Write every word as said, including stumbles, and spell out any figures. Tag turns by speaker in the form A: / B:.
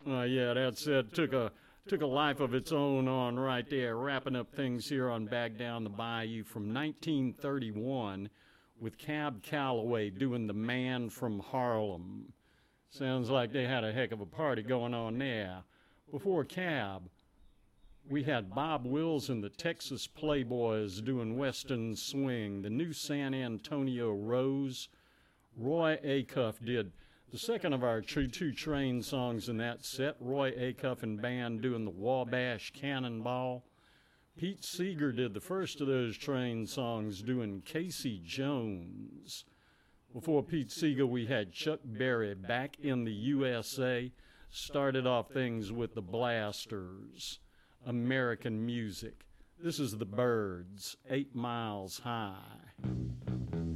A: Uh, yeah, that's it. Took a took a life of its own on right there. Wrapping up things here on Back Down the Bayou from nineteen thirty-one with Cab Calloway doing The Man from Harlem. Sounds like they had a heck of a party going on there. Before Cab, we had Bob Wills and the Texas Playboys doing Western Swing. The New San Antonio Rose. Roy Acuff did the second of our two, two train songs in that set. Roy Acuff and band doing the Wabash Cannonball. Pete Seeger did the first of those train songs doing Casey Jones. Before Pete Seeger, we had Chuck Berry, Back in the U S A. Started off things with the Blasters, American Music. This is the Byrds, Eight Miles High.